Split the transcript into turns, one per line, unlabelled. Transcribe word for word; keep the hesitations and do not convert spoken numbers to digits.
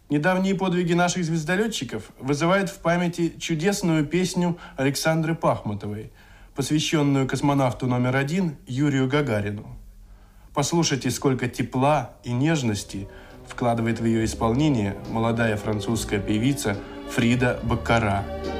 Недавние подвиги наших звездолетчиков вызывают в памяти чудесную песню Александры Пахмутовой, посвященную космонавту номер один Юрию Гагарину. Послушайте, сколько тепла и нежности вкладывает в ее исполнение молодая французская певица Фрида Баккара.